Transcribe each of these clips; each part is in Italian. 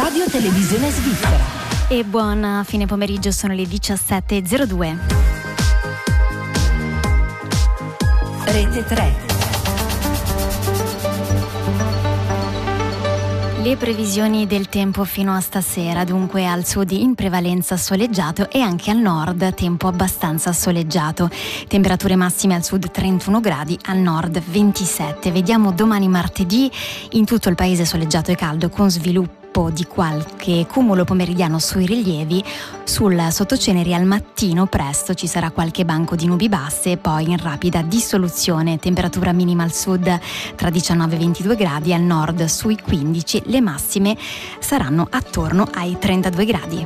Radio Televisione Svizzera. E buon fine pomeriggio, sono le 17.02. Rete 3. Le previsioni del tempo fino a stasera, dunque al sud in prevalenza soleggiato e anche al nord tempo abbastanza soleggiato. Temperature massime al sud 31 gradi, al nord 27. Vediamo domani martedì, in tutto il paese soleggiato e caldo con sviluppo di qualche cumulo pomeridiano sui rilievi. Sul sottoceneri al mattino presto ci sarà qualche banco di nubi basse e poi in rapida dissoluzione. Temperatura minima al sud tra 19 e 22 gradi, al nord sui 15. Le massime saranno attorno ai 32 gradi.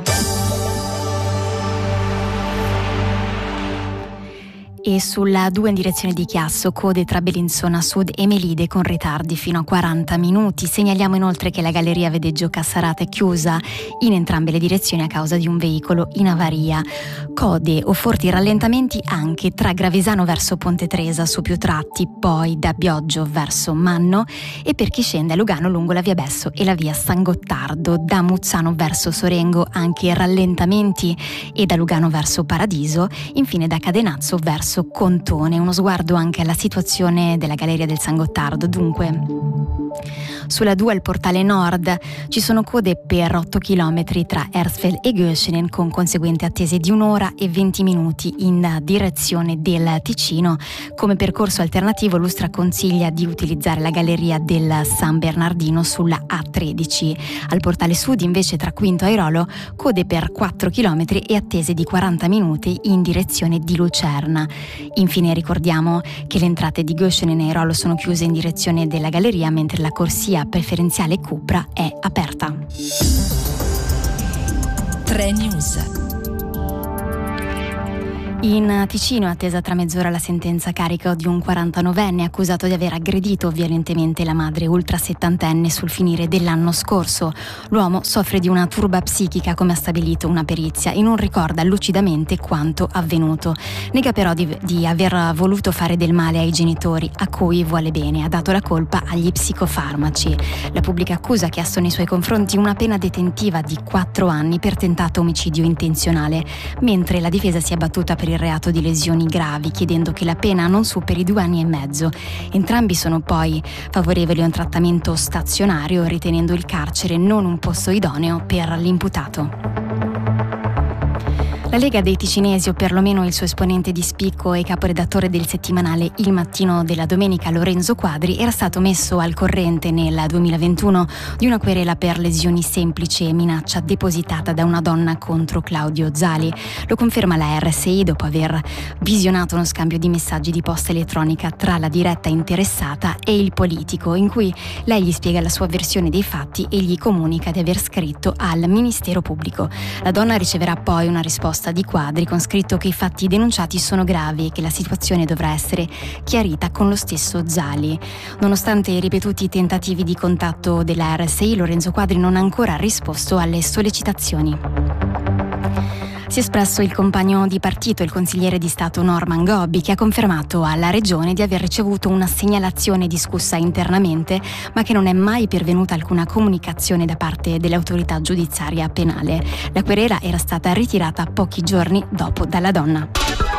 E sulla 2 in direzione di Chiasso, code tra Bellinzona Sud e Melide con ritardi fino a 40 minuti. Segnaliamo inoltre che la galleria Vedeggio Cassarate è chiusa in entrambe le direzioni a causa di un veicolo in avaria. Code o forti rallentamenti anche tra Gravesano verso Ponte Tresa su più tratti, poi da Bioggio verso Manno, e per chi scende a Lugano lungo la via Besso e la via San Gottardo. Da Muzzano verso Sorengo anche rallentamenti e da Lugano verso Paradiso. Infine da Cadenazzo verso Contone. Uno sguardo anche alla situazione della galleria del San Gottardo. Dunque, sulla 2 al portale nord ci sono code per 8 km tra Ersfeld e Göschenen, con conseguenti attese di 1 ora e 20 minuti in direzione del Ticino. Come percorso alternativo l'Ustra consiglia di utilizzare la galleria del San Bernardino sulla A13. Al portale sud invece tra Quinto e Airolo code per 4 km e attese di 40 minuti in direzione di Lucerna. Infine ricordiamo che le entrate di Göschenen e Airolo sono chiuse in direzione della galleria, mentre la corsia preferenziale Cupra è aperta. 3 News. In Ticino è attesa tra mezz'ora la sentenza a carico di un 49enne accusato di aver aggredito violentemente la madre ultra settantenne sul finire dell'anno scorso. L'uomo soffre di una turba psichica, come ha stabilito una perizia, e non ricorda lucidamente quanto avvenuto. Nega però di aver voluto fare del male ai genitori, a cui vuole bene. Ha dato la colpa agli psicofarmaci. La pubblica accusa ha chiesto nei suoi confronti una pena detentiva di 4 anni per tentato omicidio intenzionale, mentre la difesa si è battuta per il reato di lesioni gravi, chiedendo che la pena non superi 2 anni e mezzo. Entrambi sono poi favorevoli a un trattamento stazionario, ritenendo il carcere non un posto idoneo per l'imputato. La Lega dei Ticinesi, o perlomeno il suo esponente di spicco e caporedattore del settimanale Il Mattino della Domenica, Lorenzo Quadri, era stato messo al corrente nel 2021 di una querela per lesioni semplici e minaccia depositata da una donna contro Claudio Zali. Lo conferma la RSI dopo aver visionato uno scambio di messaggi di posta elettronica tra la diretta interessata e il politico, in cui lei gli spiega la sua versione dei fatti e gli comunica di aver scritto al Ministero Pubblico. La donna riceverà poi una risposta di Quadri con scritto che i fatti denunciati sono gravi e che la situazione dovrà essere chiarita con lo stesso Zali. Nonostante i ripetuti tentativi di contatto della RSI, Lorenzo Quadri non ha ancora risposto alle sollecitazioni. Si è espresso il compagno di partito, il consigliere di Stato Norman Gobbi, che ha confermato alla Regione di aver ricevuto una segnalazione discussa internamente, ma che non è mai pervenuta alcuna comunicazione da parte dell'autorità giudiziaria penale. La querela era stata ritirata pochi giorni dopo dalla donna.